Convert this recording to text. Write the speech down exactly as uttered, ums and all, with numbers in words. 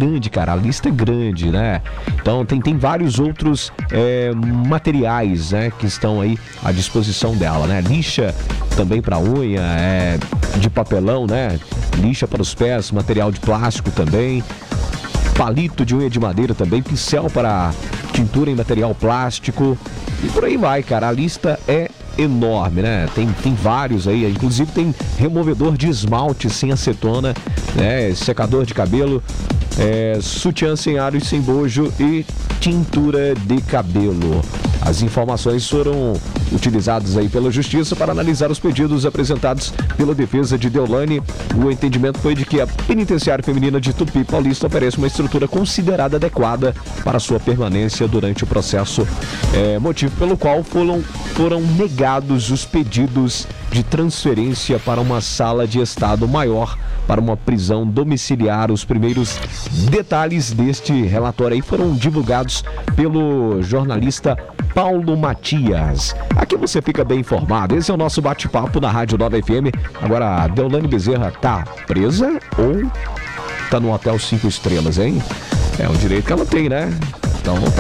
grande, cara, a lista é grande, né? Então tem, tem vários outros é, materiais, né, que estão aí à disposição dela, né? Lixa também para unha, é, de papelão, né? Lixa para os pés, material de plástico também. Palito de unha de madeira também, pincel para tintura em material plástico e por aí vai, cara. A lista é enorme, né? Tem, tem vários aí, inclusive tem removedor de esmalte sem acetona, né? Secador de cabelo, é, sutiã sem aro e sem bojo e tintura de cabelo. As informações foram utilizadas aí pela Justiça para analisar os pedidos apresentados pela defesa de Deolane. O entendimento foi de que a Penitenciária Feminina de Tupi Paulista oferece uma estrutura considerada adequada para sua permanência durante o processo, é, motivo pelo qual foram, foram negados os pedidos de transferência para uma sala de estado maior, para uma prisão domiciliar. Os primeiros detalhes deste relatório aí foram divulgados pelo jornalista Paulo Matias. Aqui você fica bem informado. Esse é o nosso bate-papo na Rádio Nova F M. Agora, a Deolane Bezerra tá presa ou tá no hotel cinco estrelas, hein? É um direito que ela tem, né? Então tá